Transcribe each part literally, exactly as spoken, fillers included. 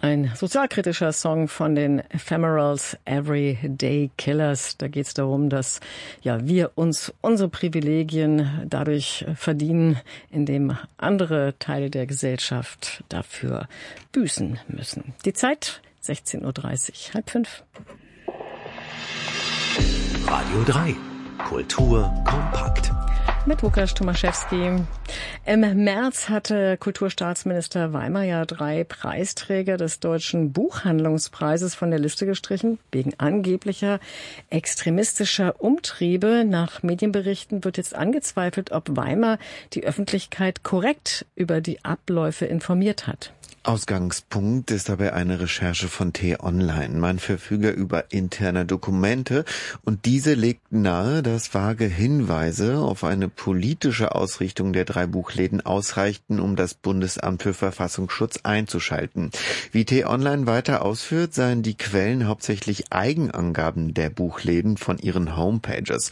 Ein sozialkritischer Song von den Ephemerals, Everyday Killers. Da geht es darum, dass ja wir uns unsere Privilegien dadurch verdienen, indem andere Teile der Gesellschaft dafür büßen müssen. Die Zeit sechzehn Uhr dreißig, halb fünf. Radio drei, Kultur kompakt. Mit Łukasz Tomaszewski. Im März hatte Kulturstaatsminister Weimer ja drei Preisträger des Deutschen Buchhandlungspreises von der Liste gestrichen, wegen angeblicher extremistischer Umtriebe. Nach Medienberichten wird jetzt angezweifelt, ob Weimer die Öffentlichkeit korrekt über die Abläufe informiert hat. Ausgangspunkt ist dabei eine Recherche von T-Online. Man verfüge über interne Dokumente und diese legten nahe, dass vage Hinweise auf eine politische Ausrichtung der drei Buchläden ausreichten, um das Bundesamt für Verfassungsschutz einzuschalten. Wie T-Online weiter ausführt, seien die Quellen hauptsächlich Eigenangaben der Buchläden von ihren Homepages.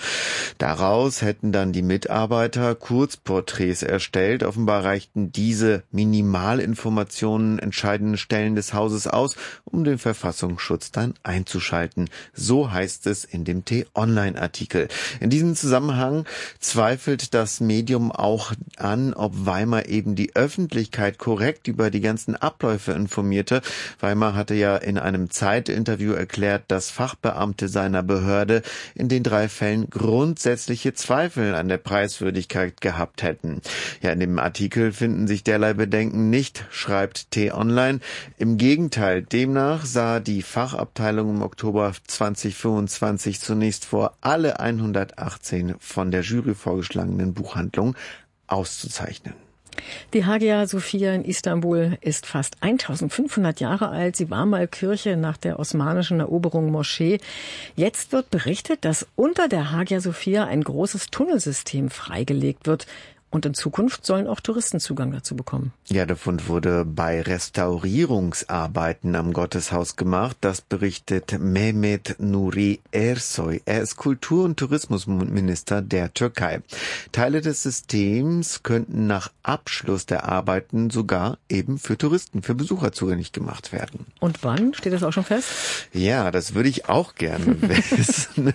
Daraus hätten dann die Mitarbeiter Kurzporträts erstellt. Offenbar reichten diese Minimalinformationen entscheidenden Stellen des Hauses aus, um den Verfassungsschutz dann einzuschalten. So heißt es in dem T-Online-Artikel. In diesem Zusammenhang zweifelt das Medium auch an, ob Weimer eben die Öffentlichkeit korrekt über die ganzen Abläufe informierte. Weimer hatte ja in einem Zeit-Interview erklärt, dass Fachbeamte seiner Behörde in den drei Fällen grundsätzliche Zweifel an der Preiswürdigkeit gehabt hätten. Ja, in dem Artikel finden sich derlei Bedenken nicht, schreibt T-Online. Im Gegenteil, demnach sah die Fachabteilung im Oktober zweitausendfünfundzwanzig zunächst vor, alle hundertachtzehn von der Jury vorgeschlagenen Buchhandlungen auszuzeichnen. Die Hagia Sophia in Istanbul ist fast eintausendfünfhundert Jahre alt. Sie war mal Kirche nach der osmanischen Eroberung Moschee. Jetzt wird berichtet, dass unter der Hagia Sophia ein großes Tunnelsystem freigelegt wird. Und in Zukunft sollen auch Touristen Zugang dazu bekommen. Ja, der Fund wurde bei Restaurierungsarbeiten am Gotteshaus gemacht. Das berichtet Mehmet Nuri Ersoy. Er ist Kultur- und Tourismusminister der Türkei. Teile des Systems könnten nach Abschluss der Arbeiten sogar eben für Touristen, für Besucher zugänglich gemacht werden. Und wann? Steht das auch schon fest? Ja, das würde ich auch gerne wissen.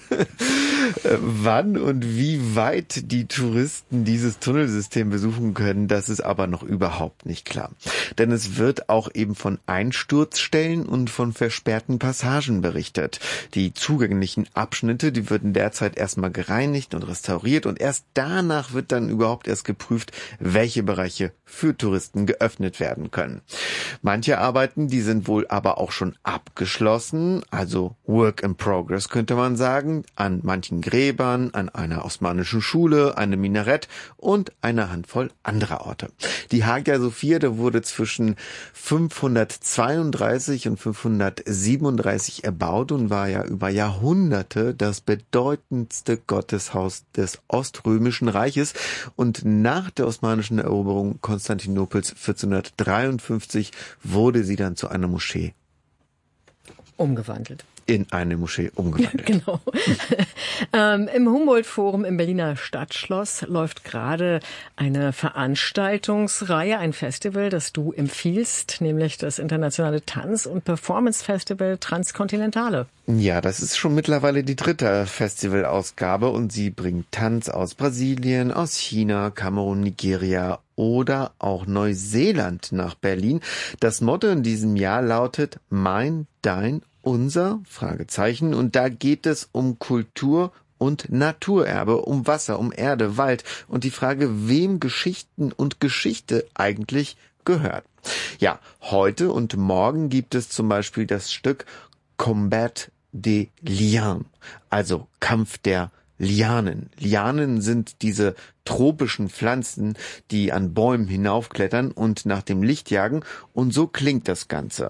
Wann und wie weit die Touristen dieses Tunnelsystem besuchen können, das ist aber noch überhaupt nicht klar. Denn es wird auch eben von Einsturzstellen und von versperrten Passagen berichtet. Die zugänglichen Abschnitte, die würden derzeit erstmal gereinigt und restauriert und erst danach wird dann überhaupt erst geprüft, welche Bereiche für Touristen geöffnet werden können. Manche Arbeiten, die sind wohl aber auch schon abgeschlossen, also Work in Progress könnte man sagen, an manchen Gräbern, an einer osmanischen Schule, einem Minarett und einer Handvoll anderer Orte. Die Hagia Sophia, da wurde zwischen fünfhundertzweiunddreißig und fünfhundertsiebenunddreißig erbaut und war ja über Jahrhunderte das bedeutendste Gotteshaus des Oströmischen Reiches. Und nach der osmanischen Eroberung Konstantinopels vierzehnhundertdreiundfünfzig wurde sie dann zu einer Moschee umgewandelt. In eine Moschee umgewandelt. Genau. ähm, Im Humboldt-Forum im Berliner Stadtschloss läuft gerade eine Veranstaltungsreihe, ein Festival, das du empfiehlst, nämlich das internationale Tanz- und Performance-Festival Transkontinentale. Ja, das ist schon mittlerweile die dritte Festivalausgabe und sie bringt Tanz aus Brasilien, aus China, Kamerun, Nigeria oder auch Neuseeland nach Berlin. Das Motto in diesem Jahr lautet Mein, Dein, Unser, Fragezeichen, und da geht es um Kultur und Naturerbe, um Wasser, um Erde, Wald und die Frage, wem Geschichten und Geschichte eigentlich gehört. Ja, heute und morgen gibt es zum Beispiel das Stück Combat des Lianes, also Kampf der Lianen. Lianen sind diese tropischen Pflanzen, die an Bäumen hinaufklettern und nach dem Licht jagen, und so klingt das Ganze.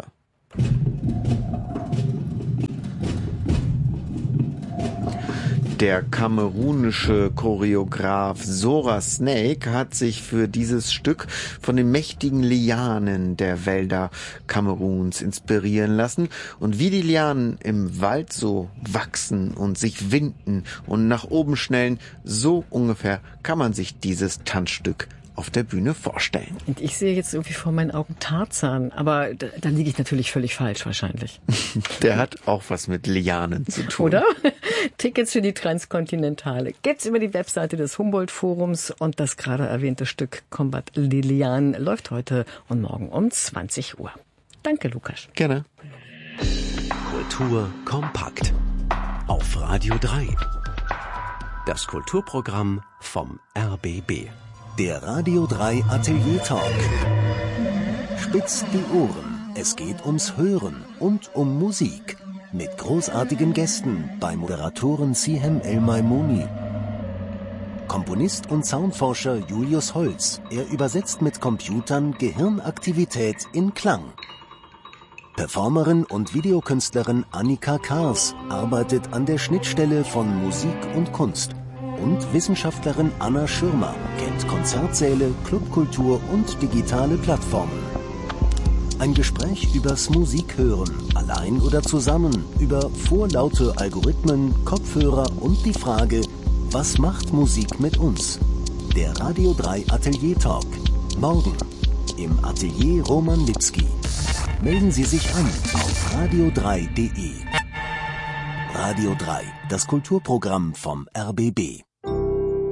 Der kamerunische Choreograf Zora Snake hat sich für dieses Stück von den mächtigen Lianen der Wälder Kameruns inspirieren lassen. Und wie die Lianen im Wald so wachsen und sich winden und nach oben schnellen, so ungefähr kann man sich dieses Tanzstück auf der Bühne vorstellen. Und ich sehe jetzt irgendwie vor meinen Augen Tarzan, aber da, da liege ich natürlich völlig falsch wahrscheinlich. Der hat auch was mit Lianen zu tun. Oder? Tickets für die Transkontinentale gibt's über die Webseite des Humboldt-Forums und das gerade erwähnte Stück Combat Lilian läuft heute und morgen um zwanzig Uhr. Danke, Lukas. Gerne. Kultur kompakt auf Radio drei. Das Kulturprogramm vom R B B. Der Radio drei Atelier Talk. Spitzt die Ohren. Es geht ums Hören und um Musik. Mit großartigen Gästen bei Moderatorin Sihem El-Maimouni. Komponist und Soundforscher Julius Holz. Er übersetzt mit Computern Gehirnaktivität in Klang. Performerin und Videokünstlerin Annika Kars arbeitet an der Schnittstelle von Musik und Kunst. Und Wissenschaftlerin Anna Schirmer kennt Konzertsäle, Clubkultur und digitale Plattformen. Ein Gespräch übers Musikhören, allein oder zusammen, über vorlaute Algorithmen, Kopfhörer und die Frage, was macht Musik mit uns? Der Radio drei Atelier Talk. Morgen im Atelier Roman Lipski. Melden Sie sich an auf radio drei punkt de. Radio drei, das Kulturprogramm vom R B B.